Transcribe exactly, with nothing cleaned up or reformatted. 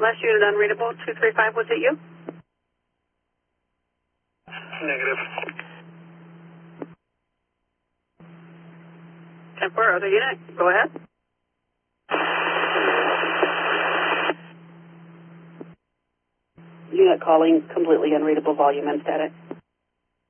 Last unit unreadable, two three five, was it you? Negative. ten four, other unit, go ahead. Unit calling, completely unreadable, volume and static.